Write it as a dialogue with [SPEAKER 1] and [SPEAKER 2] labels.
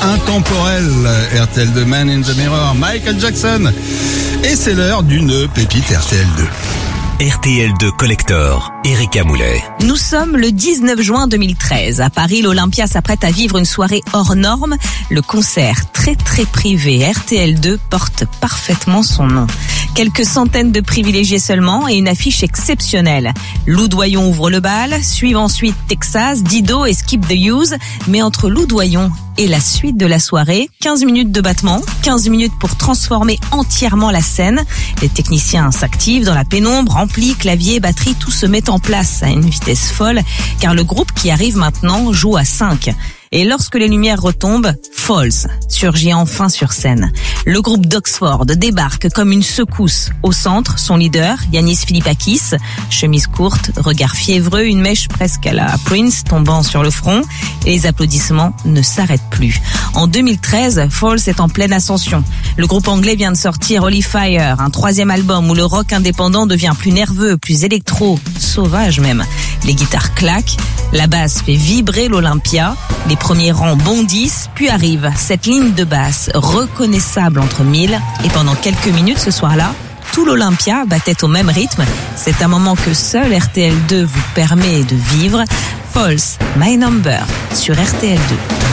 [SPEAKER 1] intemporel. RTL 2, Man in the Mirror, Michael Jackson. Et c'est l'heure d'une pépite RTL 2.
[SPEAKER 2] RTL2 Collector, Erika Moulet.
[SPEAKER 3] Nous sommes le 19 juin 2013. À Paris, l'Olympia s'apprête à vivre une soirée hors norme. Le concert très privé RTL2 porte parfaitement son nom. Quelques centaines de privilégiés seulement et une affiche exceptionnelle. Lou Doyon ouvre le bal, suivent ensuite Texas, Dido et Skip the Use. Mais entre Lou Doyon et la suite de la soirée, 15 minutes de battement, 15 minutes pour transformer entièrement la scène. Les techniciens s'activent dans la pénombre, ampli, clavier, batterie, tout se met en place à une vitesse folle, car le groupe qui arrive maintenant joue à 5. Et lorsque les lumières retombent, Falls surgit enfin sur scène. Le groupe d'Oxford débarque comme une secousse. Au centre, son leader, Yannis Philippakis, chemise courte, regard fiévreux, une mèche presque à la Prince tombant sur le front, et les applaudissements ne s'arrêtent plus. En 2013, Falls est en pleine ascension. Le groupe anglais vient de sortir Holy Fire, un troisième album où le rock indépendant devient plus nerveux, plus électro, sauvage même. Les guitares claquent, la basse fait vibrer l'Olympia, les premiers rangs bondissent, puis arrive cette ligne de basse reconnaissable entre mille, et pendant quelques minutes ce soir-là, tout l'Olympia battait au même rythme. C'est un moment que seul RTL2 vous permet de vivre. Falls, My Number, sur RTL2.